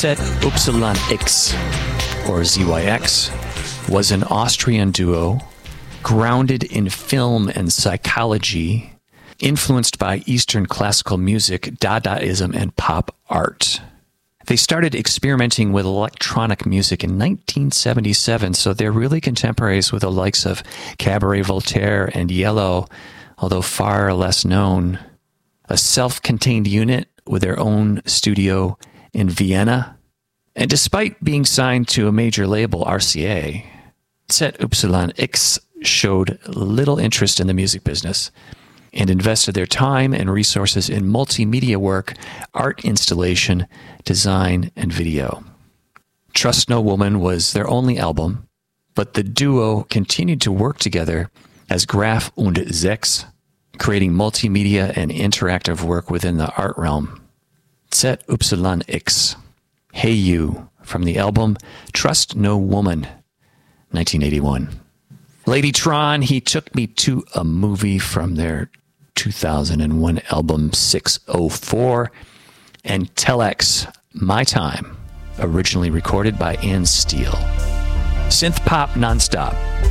Zet Upsilon X, or ZYX, was an Austrian duo grounded in film and psychology, influenced by Eastern classical music, Dadaism, and pop art. They started experimenting with electronic music in 1977, so they're really contemporaries with the likes of Cabaret Voltaire and Yellow, although far less known. A self-contained unit with their own studio in Vienna. And despite being signed to a major label, RCA, Zet Upsilon X showed little interest in the music business and invested their time and resources in multimedia work, art installation, design, and video. Trust No Woman was their only album, but the duo continued to work together as Graf und Sechs, creating multimedia and interactive work within the art realm. Zet Upsilon X, Hey You, from the album Trust No Woman, 1981. Ladytron, He Took Me to a Movie, from their 2001 album 604, and Telex, My Time, originally recorded by Ann Steele. Synth pop nonstop